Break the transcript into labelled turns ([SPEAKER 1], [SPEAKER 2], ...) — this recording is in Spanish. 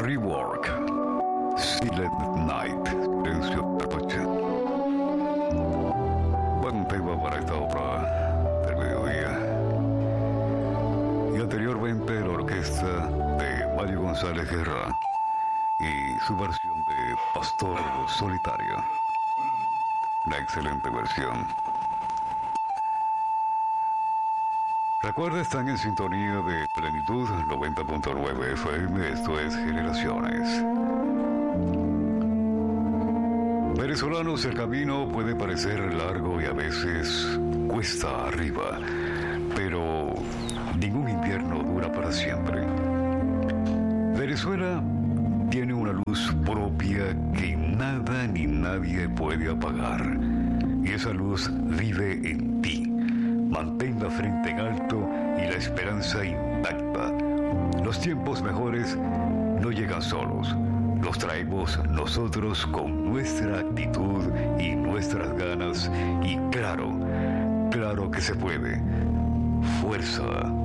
[SPEAKER 1] Rework. Silent Night. Silencio de noche. Buen tema para esta obra del mediodía. Y anteriormente la orquesta de Mario González Guerra y su versión de Pastor Solitario. Una excelente versión. Recuerda, están en sintonía de Plenitud 90.9 FM. Esto es Generaciones. Venezolanos, el camino puede parecer largo y a veces cuesta arriba, pero ningún invierno dura para siempre. Venezuela tiene una luz propia que nada ni nadie puede apagar, y esa luz vive en ti. Mantén la frente en alto y la esperanza intacta. Los tiempos mejores no llegan solos. Los traemos nosotros con nuestra actitud y nuestras ganas. Y claro que se puede. Fuerza.